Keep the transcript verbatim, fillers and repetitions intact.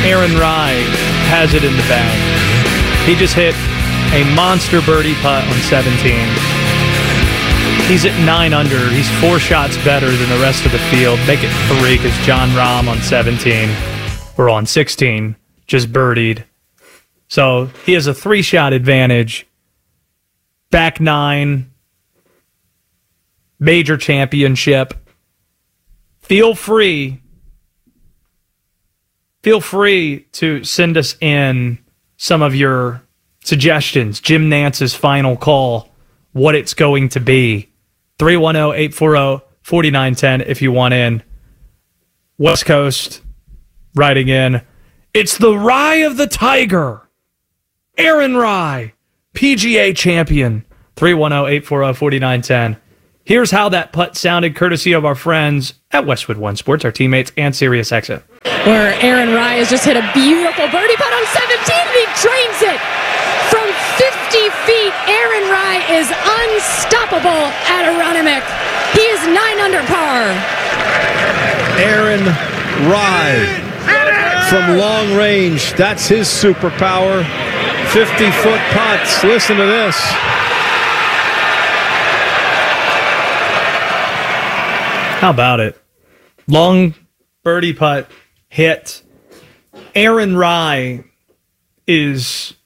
Aaron Rai has it in the bag. He just hit a monster birdie putt on seventeen. He's at nine under. He's four shots better than the rest of the field. Make it three because Jon Rahm on seventeen, or on sixteen, just birdied. So he has a three-shot advantage. Back nine. Major championship. Feel free. Feel free to send us in some of your suggestions. Jim Nance's final call, what it's going to be. three one zero, eight four zero, four nine one zero if you want in. West Coast writing in. It's the Rai of the Tiger. Aaron Rai, P G A champion. three one zero, eight four zero, four nine one zero. Here's how that putt sounded, courtesy of our friends at Westwood One Sports, our teammates, and SiriusXM. Where Aaron Rai has just hit a beautiful birdie putt on seventeen, and he drains it from fifty feet. Aaron Rai is unstoppable at Aronimink. He is nine under par. Aaron Rai from long range. That's his superpower. fifty-foot putts. Listen to this. How about it? Long birdie putt hit. Aaron Rai is